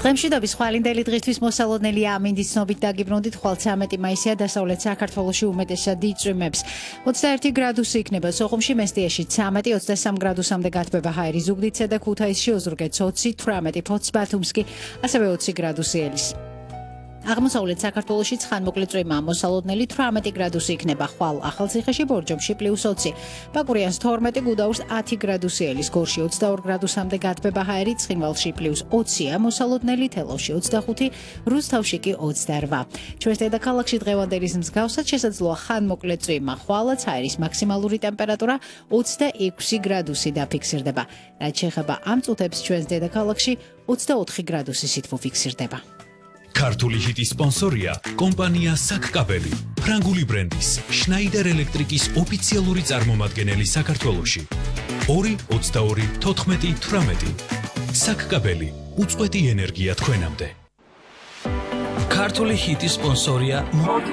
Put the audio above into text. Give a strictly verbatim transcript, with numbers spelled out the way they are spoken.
დღემშვიდობის ხვალინდელი დღისთვის მოსალოდნელია ამინდის ცნობით დაგიბრუნდით. ხვალ ცამეტი მაისია დასავლეთ საქართველოში უმეტესად იწვიმებს. ოცდაერთი გრადუსი იქნება სოხუმში, მესტიაში ცამეტი, ოცდასამ გრადუსამდე გათბება ჰაერი ზუგდიდსა და ქუთაისში, ოზურგეთს ოცი, თვრამეტი, ფოთს, ბათუმსკი, ასევე ოცი გრადუსი ელის. აღმოსავლეთ საქართველოში ცხანმოკლე წვიმაა მოსალოდნელი, თვრამეტი გრადუსი იქნება ხვალ ახალციხეში, ბორჯომში პლუს ოცი, ბაკურიანს თორმეტი, გუდაურს ათი გრადუსი ელის, გორში ოცდაორი გრადუსამდე გათბება ჰაერი, ცხინვალში პლუს ოცია მოსალოდნელი, თელავში ოცდახუთი, რუსთავში კი ოცდარვა. ჩვენს დედაქალაქში დღევანდელის მსგავსად შესაძლოა ხანმოკლე წვიმა, ხვალაც ჰაერის მაქსიმალური ტემპერატურა ოცდაექვსი გრადუსი დაფიქსირდება. რაც შეეხება ამ წუთებს ჩვენს დედაქალაქში ოცდაოთხი გრადუსი სითბო ფიქსირდება. ქართული ჰიტის სპონსორია კომპანია საკკაბელი, ფრანგული ბრენდის შნაიდერ ელექტრიკის ოფიციალური წარმომადგენელი საქართველოში. ორი ოცდაორი თოთხმეტი თვრამეტი. საკკაბელი, უწყვეტი ენერგია თქვენამდე. ქართული ჰიტის სპონსორია